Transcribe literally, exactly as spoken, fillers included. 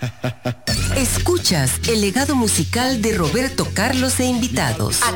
Escuchas el legado musical de Roberto Carlos e invitados.